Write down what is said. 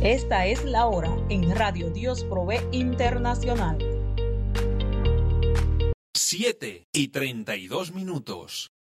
Esta es la hora en Radio Dios Provee Internacional. 7:32.